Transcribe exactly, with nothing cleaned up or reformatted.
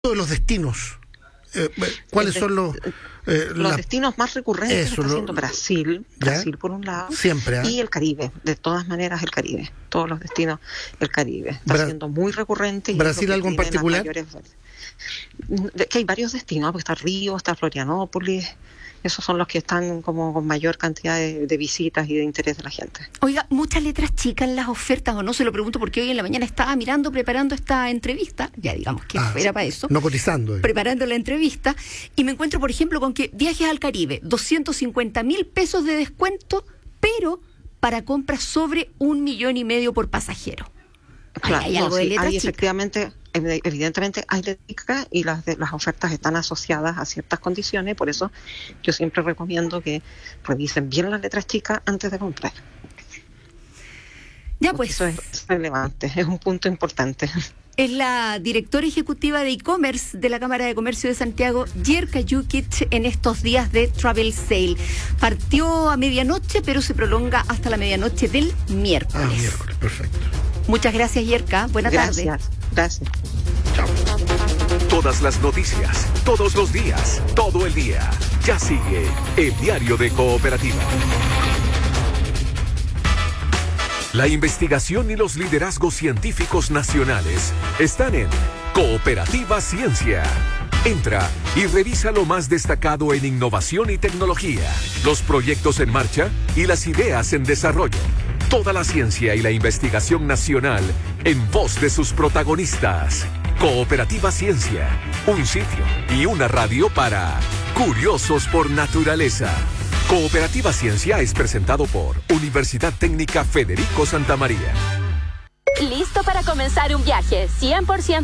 de los destinos. Eh, ¿Cuáles son los eh, los la... destinos más recurrentes? Eso, está haciendo lo... Brasil, Brasil ¿Ya? por un lado, siempre, ¿eh? y el Caribe, de todas maneras el Caribe, todos los destinos el Caribe está Bra... siendo muy recurrente. ¿Brasil algo en particular? Mayores... que hay varios destinos, porque está Río, está Florianópolis. Esos son los que están como con mayor cantidad de, de visitas y de interés de la gente. Oiga, muchas letras chicas en las ofertas, o no, se lo pregunto porque hoy en la mañana estaba mirando, preparando esta entrevista, ya digamos que ah, era para eso. No cotizando. Eh. Preparando la entrevista, y me encuentro, por ejemplo, con que viajes al Caribe, doscientos cincuenta mil pesos de descuento, pero para compras sobre un millón y medio por pasajero. Claro, hay no, algo sí, de letras hay chicas. Efectivamente, evidentemente hay letras y las de, las ofertas están asociadas a ciertas condiciones, por eso yo siempre recomiendo que revisen bien las letras chicas antes de comprar. Ya pues. Eso es relevante, es un punto importante. Es la directora ejecutiva de e-commerce de la Cámara de Comercio de Santiago, Yerka Jukic, en estos días de Travel Sale. Partió a medianoche, pero se prolonga hasta la medianoche del miércoles. Ah, miércoles, perfecto. Muchas gracias, Yerka. Buenas tardes. Gracias, gracias. Chao. Todas las noticias, todos los días, todo el día. Ya sigue el Diario de Cooperativa. La investigación y los liderazgos científicos nacionales están en Cooperativa Ciencia. Entra y revisa lo más destacado en innovación y tecnología, los proyectos en marcha y las ideas en desarrollo. Toda la ciencia y la investigación nacional en voz de sus protagonistas. Cooperativa Ciencia, un sitio y una radio para curiosos por naturaleza. Cooperativa Ciencia es presentado por Universidad Técnica Federico Santa María. ¿Listo para comenzar un viaje cien por ciento